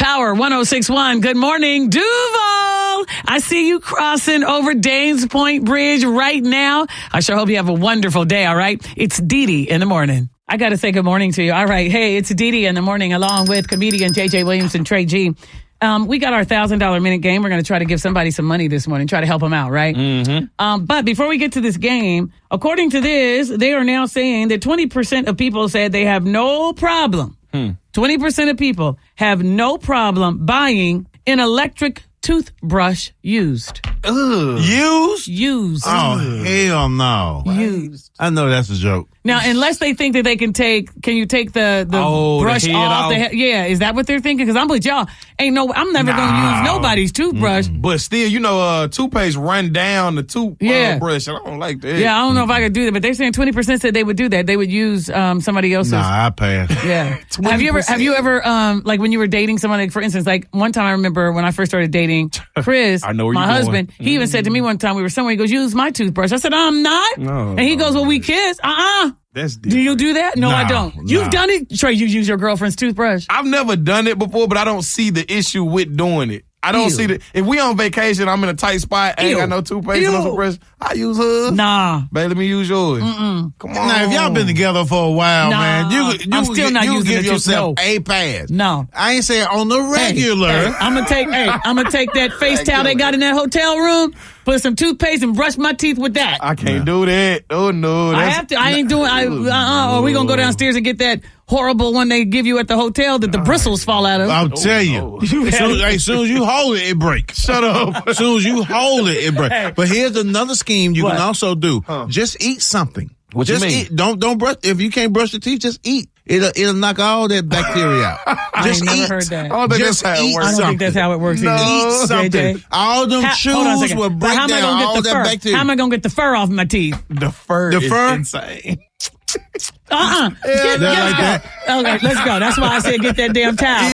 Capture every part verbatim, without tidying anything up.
Power one oh six point one. Good morning, Duval. I see you crossing over Danes Point Bridge right now. I sure hope you have a wonderful day, all right? It's Dee Dee in the morning. I got to say good morning to you. All right. Hey, it's Dee Dee in the morning along with comedian J J Williams and Trey G. Um, we got our one thousand dollars minute game. We're going to try to give somebody some money this morning, try to help them out, right? Mm-hmm. Um, but before we get to this game, according to this, they are now saying that twenty percent of people said they have no problem. Hmm. twenty percent of people have no problem buying an electric toothbrush used. Ugh. Used? Used. Oh, hell no. Used. I know that's a joke. Now, unless they think that they can take, can you take the, the oh, brush the off? off. The head? Yeah, is that what they're thinking? Because I'm with y'all. Ain't no, I'm never No. going to use nobody's toothbrush. Mm-hmm. But still, you know, uh, toothpaste run down the toothbrush. Yeah. Uh, I don't like that. Yeah, I don't know if I could do that, but they're saying twenty percent said they would do that. They would use um, somebody else's. Nah, I pass. Yeah. Have you ever, have you ever, um, like when you were dating someone, like for instance, like one time I remember when I first started dating Chris, I know where my you're going. husband, he even said to me one time, we were somewhere, he goes, use my toothbrush. I said, I'm not. No, and he no, goes, well, we kiss. Uh-uh. That's different. Do you do that? No, No, I don't. You've no. done it? Trey, you use your girlfriend's toothbrush? I've never done it before, but I don't see the issue with doing it. I don't Ew. see the. If we on vacation, I'm in a tight spot, ain't Ew. got no toothpaste Ew. and no toothbrush, I use hers. Nah. Babe, let me use yours. Mm-mm. Come on. Now, if y'all been together for a while, Nah, man, you, you, I'm you, still not you using give the tooth- yourself no. a pass. No. I ain't saying on the regular. Hey, hey, I'm gonna take. Hey, I'm gonna take that face towel they got in that hotel room, put some toothpaste, and brush my teeth with that. I can't do that. Oh, no. I That's, have to. I ain't doing. I. Uh-uh, or we gonna go downstairs and get that horrible one they give you at the hotel that the bristles fall out of. I'll tell you. As soon, as soon as you hold it, it breaks. Shut up. As soon as you hold it, it breaks. Hey. But here's another scheme you What? can also do. Huh. Just eat something. What you just mean? eat. Don't don't brush. If you can't brush your teeth, just eat. It'll it'll knock all that bacteria out. I Just ain't never eat. heard that. I don't think Just that's how it eat works. I don't think that's something. how it works. No. either. Eat something. J J. All them Ha- hold on a chews second. will But break how am I down gonna all get the that fur? bacteria. How am I gonna get the fur off my teeth? The fur The is fur? insane. Uh-uh. Get, That let's like go. Okay, let's go. That's why I said get that damn towel.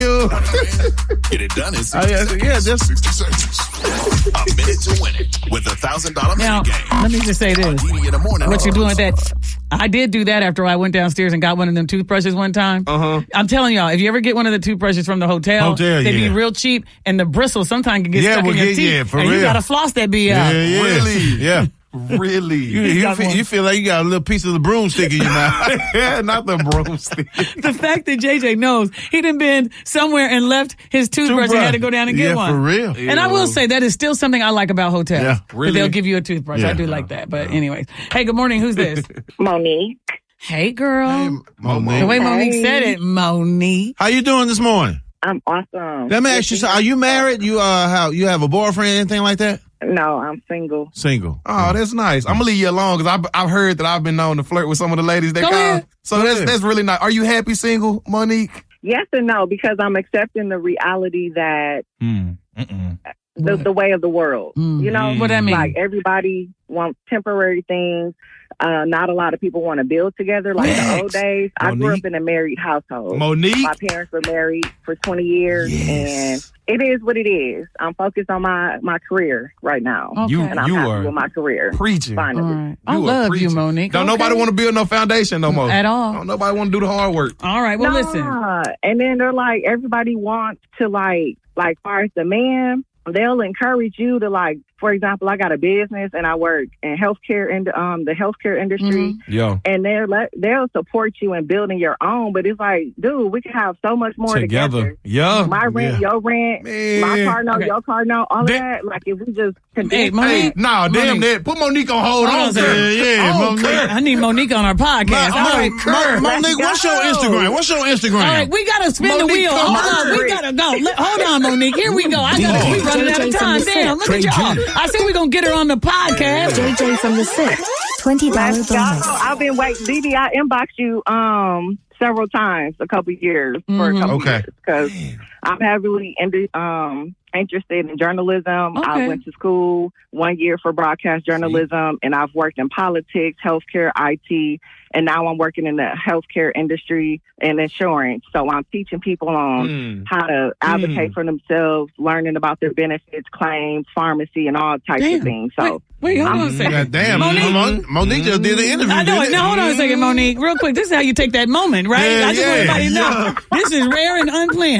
Get it done in Oh, yeah, sixty yeah, just sixty seconds. A minute to win it with a thousand dollar Now, minute game. let me just say this. Dee Dee in the morning. What you doing with that? I did do that after I went downstairs and got one of them toothbrushes one time. Uh-huh. I'm telling y'all, if you ever get one of the toothbrushes from the hotel, Hotel, they be yeah. real cheap, and the bristles sometimes can get Yeah, stuck well, in your get- teeth, yeah, for and you real. gotta floss that B yeah, out. yeah. Really? Yeah. Really? You, you, got feel, one. you feel like you got a little piece of the broomstick in your mouth. Yeah, not the broomstick. The fact that J J knows he done been somewhere and left his toothbrush, and had to go down and get yeah, one. for real. And I will say that is still something I like about hotels. Yeah, That really? they'll give you a toothbrush. I Yeah. do like that. But anyways, hey, good morning. Who's this? Monique. Hey, girl. Monique. The way Hey. Monique said it, Monique. How you doing this morning? I'm awesome. Let me ask you something. Are you married? You uh, how you have a boyfriend, anything like that? No, I'm single. Single. Oh, that's nice. I'm gonna leave you alone because I've, I've heard that I've been known to flirt with some of the ladies that Go call. ahead. So Go that's ahead. that's really nice. Are you happy single, Monique? Yes and no, because I'm accepting the reality that Mm. Mm-mm. the, the way of the world. Mm. You know, What that mean? like everybody wants temporary things. Uh, not a lot of people want to build together like the old days. I grew Monique. up in a married household. Monique. My parents were married for twenty years, Yes. and it is what it is. I'm focused on my, my career right now, Okay. You and I'm you happy are with my career. preaching. All Finally. right. I You are love you, preaching. Monique. Don't Okay. nobody want to build no foundation no more. At all. Don't nobody want to do the hard work. All right. Well, Nah. listen. And then they're like, everybody wants to like, like, far as the man, they'll encourage you to like, for example, I got a business and I work in healthcare in um the healthcare industry, Yo. and they're let, they'll support you in building your own. But it's like, dude, we can have so much more together. Yeah. My rent, Yeah. your rent, Man. my car note, Okay. your car note, all That- of that. Like if we just Hey, condense. Monique. Hey, nah, damn Monique. that. Put Monique on hold. Hold I on, don't sir. care. Yeah, yeah, I don't Monique. care. I need Monique on our podcast. All right, Mo- Monique, what's your Instagram? What's your Instagram? All right, we gotta spin the Monique, wheel. come Hold on, on. we gotta go. Let- hold on, Monique. Here we go. I gotta. Oh. We running out of time. Damn, look at y'all. I said we gonna get her on the podcast. J J from the six. twenty dollars Let's go. bonus. I've been waiting. D D, I inboxed you um several times, a couple years for a Mhm. couple Okay. years because I'm heavily into um interested in journalism. Okay. I went to school one year for broadcast journalism, and I've worked in politics, healthcare, I T, and now I'm working in the healthcare industry and insurance. So I'm teaching people on Mm. how to advocate for themselves, learning about their benefits, claims, pharmacy, and all types Damn. of things. So Wait, wait, hold on a God second. damn, Monique. Monique, Monique just did an interview. I know it. didn't Now, hold on a second, Monique. Real quick. This is how you take that moment, right? Yeah, I just yeah, want everybody to know. This is rare and unplanned. You- Monique,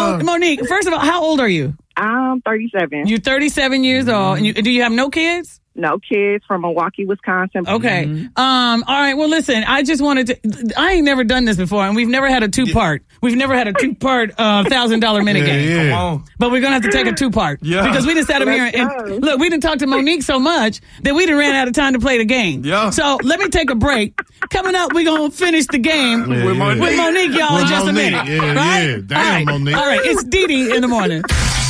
Mo- Monique, first of all, how old are you? I'm thirty-seven. You're thirty-seven years old. And you, do you have no kids? No kids, from Milwaukee, Wisconsin. Okay. Um. All right. Well, listen, I just wanted to, I ain't never done this before, and we've never had a two-part. We've never had a two-part uh, one thousand dollars minigame. Yeah, yeah. Come on. But we're going to have to take a two-part. Yeah. Because we just sat up here and, and look, we didn't talk to Monique so much that we didn't ran out of time to play the game. Yeah. So let me take a break. Coming up, we're going to finish the game Yeah, with, yeah. Monique. with Monique, y'all, With in just Monique. a minute. Yeah, right? yeah. Damn, all right. Monique. All right. It's Dee Dee in the morning.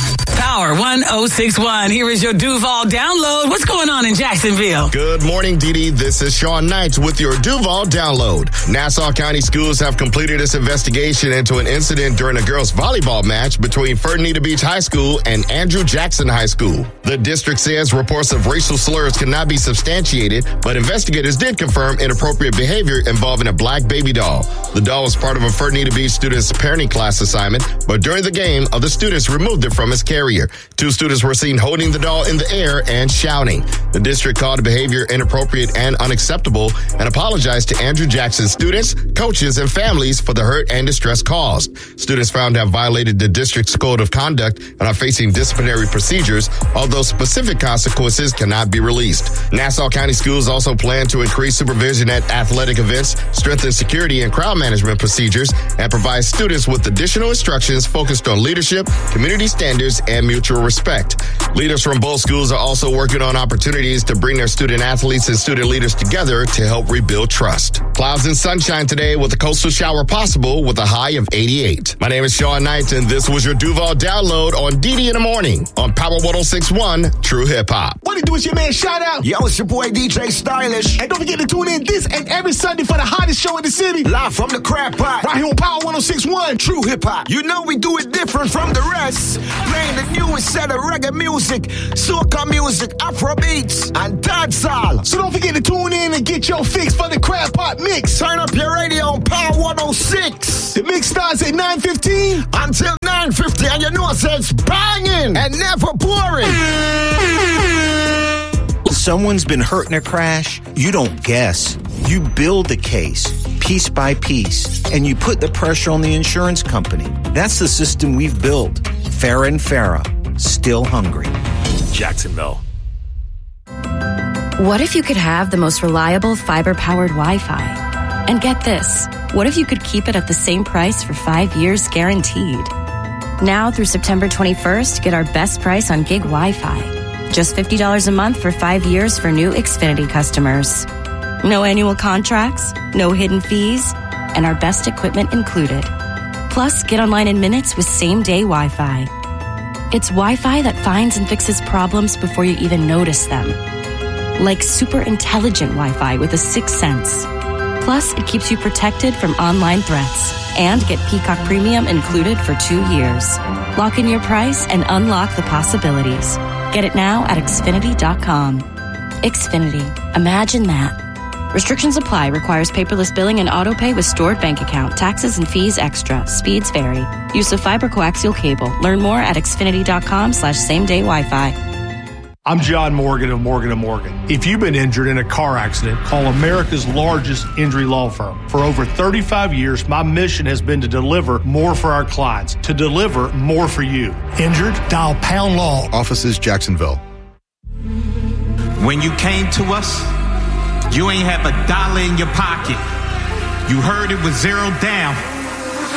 Power one oh six one. Here is your Duval download. What's going on in Jacksonville? Good morning, Dee Dee. This is Sean Knight with your Duval download. Nassau County schools have completed its investigation into an incident during a girls' volleyball match between Fernita Beach High School and Andrew Jackson High School. The district says reports of racial slurs cannot be substantiated, but investigators did confirm inappropriate behavior involving a black baby doll. The doll was part of a Fernita Beach student's parenting class assignment, but during the game, other students removed it from its carrier. Two students were seen holding the doll in the air and shouting. The district called the behavior inappropriate and unacceptable and apologized to Andrew Jackson's students, coaches, and families for the hurt and distress caused. Students found to have violated the district's code of conduct and are facing disciplinary procedures, although specific consequences cannot be released. Nassau County schools also plan to increase supervision at athletic events, strengthen security and crowd management procedures, and provide students with additional instructions focused on leadership, community standards, and mutual respect. Leaders from both schools are also working on opportunities to bring their student athletes and student leaders together to help rebuild trust. Clouds and sunshine today with a coastal shower possible with a high of eighty-eight. My name is Sean Knight, and this was your Duval download on D D in the morning on Power one oh six one True Hip Hop. What it do is your man Shout Out. Yo, it's your boy D J Stylish. And don't forget to tune in this and every Sunday for the hottest show in the city. Live from the Crab Pot. Right here on Power one oh six one. True Hip Hop. You know we do it different from the rest. Playing the newest set of reggae music, soca music, Afro beats, and dancehall. So don't forget to tune in and get your fix for the Crab Pot Mix. Turn up your radio on Power one oh six. The mix starts at nine fifteen. Until nine fifty, and you know it's banging and never boring. Someone's been hurt in a crash, you don't guess. You build the case, piece by piece, and you put the pressure on the insurance company. That's the system we've built. Farah and Farah, still hungry. Jacksonville. What if you could have the most reliable fiber-powered Wi-Fi? And get this, what if you could keep it at the same price for five years guaranteed? Now through September twenty-first, get our best price on gig Wi-Fi. Just fifty dollars a month for five years for new Xfinity customers. No annual contracts, no hidden fees, and our best equipment included. Plus, get online in minutes with same-day Wi-Fi. It's Wi-Fi that finds and fixes problems before you even notice them. Like super intelligent Wi-Fi with a sixth sense. Plus, it keeps you protected from online threats. And get Peacock Premium included for two years. Lock in your price and unlock the possibilities. Get it now at Xfinity dot com. Xfinity. Imagine that. Restrictions apply. Requires paperless billing and auto pay with stored bank account. Taxes and fees extra. Speeds vary. Use of fiber coaxial cable. Learn more at Xfinity dot com slash same day Wi-Fi. I'm John Morgan of Morgan and Morgan. If you've been injured in a car accident, call America's largest injury law firm. For over thirty-five years, my mission has been to deliver more for our clients, to deliver more for you. Injured? Dial Pound Law. Offices Jacksonville. When you came to us, you ain't have a dollar in your pocket. You heard it was zero down.